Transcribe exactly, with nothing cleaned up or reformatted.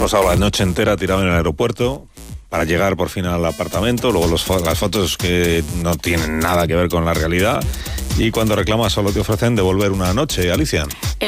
pasado la noche entera tirado en el aeropuerto para llegar por fin al apartamento, luego los, las fotos que no tienen nada que ver con la realidad, y cuando reclamas solo te ofrecen devolver una noche, Alicia.